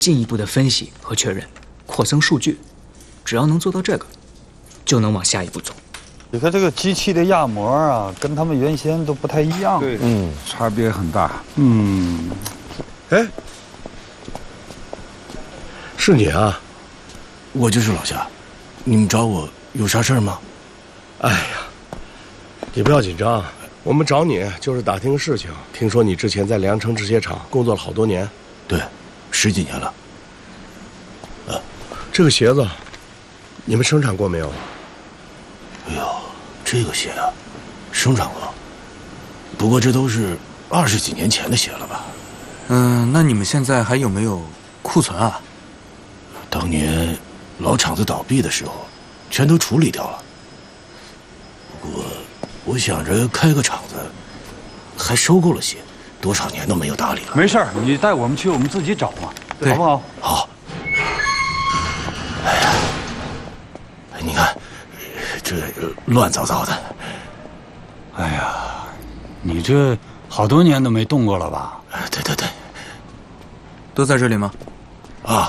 进一步的分析和确认，扩增数据。只要能做到这个，就能往下一步走。 你看这个机器的压模啊，跟他们原先都不太一样。 对，差别很大。 哎，是你啊？ 我就是老夏，你们找我有啥事儿吗？ 哎呀，你不要紧张，我们找你就是打听个事情。听说你之前在良城制鞋厂工作了好多年。 对，10几年了。 这个鞋子，你们生产过没有？ 哎呦，这个鞋啊，生产过，不过这都是20几年前的鞋了吧？ 那你们现在还有没有库存啊？ 当年老厂子倒闭的时候，全都处理掉了。不过我想着开个厂子，还收购了鞋，多少年都没有打理了。 没事儿，你带我们去，我们自己找嘛，好不好？ 好。哎呀，你看，这乱糟糟的。 哎呀，你这好多年都没动过了吧？ 对， 都在这里吗？ 啊，